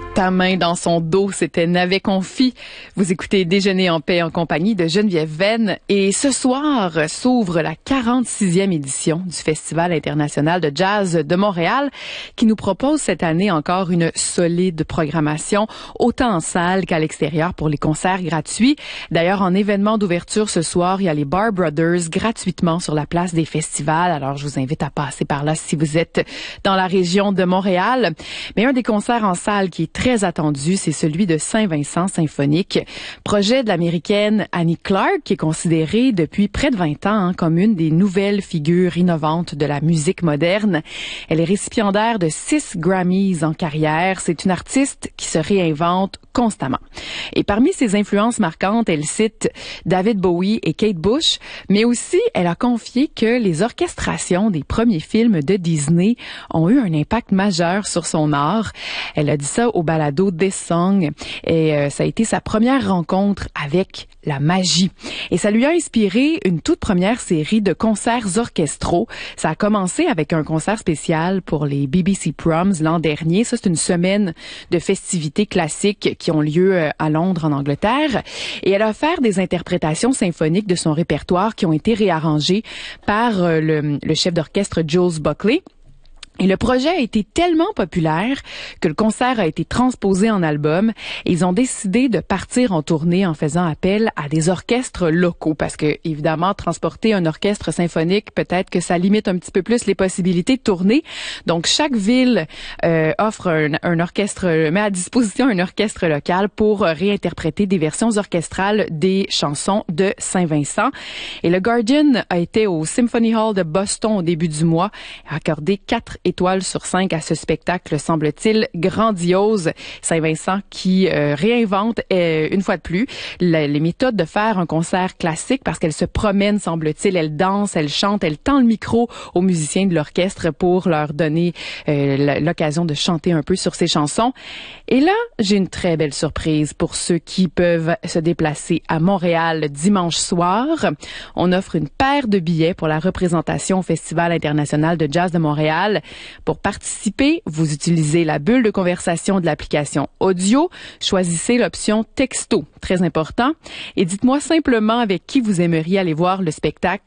Ta main dans son dos, c'était Navet Confi. Vous écoutez Déjeuner en paix en compagnie de Geneviève Venn. Et ce soir s'ouvre la 46e édition du Festival international de jazz de Montréal qui nous propose cette année encore une solide programmation, autant en salle qu'à l'extérieur pour les concerts gratuits. D'ailleurs, en événement d'ouverture ce soir, il y a les Bar Brothers gratuitement sur la place des festivals. Alors, je vous invite à passer par là si vous êtes dans la région de Montréal. Mais un des concerts en salle qui est très attendu, c'est celui de Saint-Vincent Symphonique, projet de l'américaine Annie Clark, qui est considérée depuis près de 20 ans comme une des nouvelles figures innovantes de la musique moderne. Elle est récipiendaire de 6 Grammys en carrière. C'est une artiste qui se réinvente constamment. Et parmi ses influences marquantes, elle cite David Bowie et Kate Bush, mais aussi elle a confié que les orchestrations des premiers films de Disney ont eu un impact majeur sur son art. Elle a dit ça au balado This Song et ça a été sa première rencontre avec la magie. Et ça lui a inspiré une toute première série de concerts orchestraux. Ça a commencé avec un concert spécial pour les BBC Proms l'an dernier. Ça, c'est une semaine de festivités classiques qui ont lieu à Londres, en Angleterre. Et elle a offert des interprétations symphoniques de son répertoire qui ont été réarrangées par le chef d'orchestre Jules Buckley. Et le projet a été tellement populaire que le concert a été transposé en album et ils ont décidé de partir en tournée en faisant appel à des orchestres locaux parce que, évidemment, transporter un orchestre symphonique, peut-être que ça limite un petit peu plus les possibilités de tourner. Donc, chaque ville offre un orchestre, met à disposition un orchestre local pour réinterpréter des versions orchestrales des chansons de Saint-Vincent. Et le Guardian a été au Symphony Hall de Boston au début du mois et a accordé 4 étoiles sur 5 à ce spectacle, semble-t-il, grandiose. Saint-Vincent qui réinvente, une fois de plus, les méthodes de faire un concert classique parce qu'elle se promène, semble-t-il, elle danse, elle chante, elle tend le micro aux musiciens de l'orchestre pour leur donner l'occasion de chanter un peu sur ses chansons. Et là, j'ai une très belle surprise pour ceux qui peuvent se déplacer à Montréal dimanche soir. On offre une paire de billets pour la représentation au Festival international de jazz de Montréal. Pour participer, vous utilisez la bulle de conversation de l'application audio. Choisissez l'option texto, très important. Et dites-moi simplement avec qui vous aimeriez aller voir le spectacle